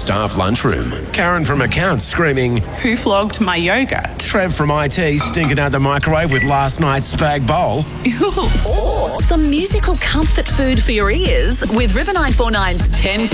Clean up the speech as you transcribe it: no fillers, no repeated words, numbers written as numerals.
staff lunchroom. Karen from accounts screaming, Who flogged my yogurt? Trev from IT stinking out the microwave with last night's spag bowl. Some musical comfort food for your ears with River 949's 10